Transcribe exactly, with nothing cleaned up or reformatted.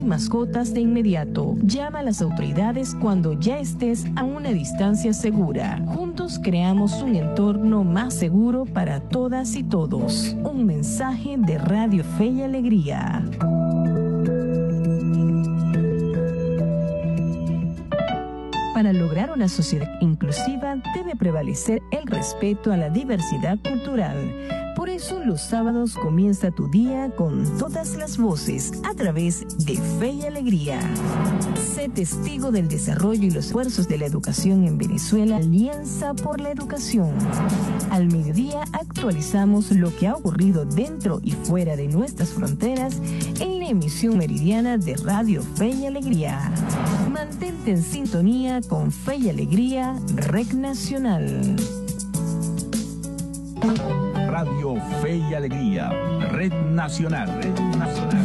mascotas de inmediato. Llama a las autoridades cuando ya estés a una distancia segura. Juntos creamos un entorno más seguro para todas y todos. Un mensaje de Radio Fe y Alegría. Para lograr una sociedad inclusiva debe prevalecer el respeto a la diversidad cultural. Por eso los sábados comienza tu día con todas las voces a través de Fe y Alegría. Sé testigo del desarrollo y los esfuerzos de la educación en Venezuela. Alianza por la Educación. Al mediodía actualizamos lo que ha ocurrido dentro y fuera de nuestras fronteras en la emisión meridiana de Radio Fe y Alegría. Mantente en sintonía con Fe y Alegría, Red Nacional. Radio Fe y Alegría, Red Nacional, Red Nacional.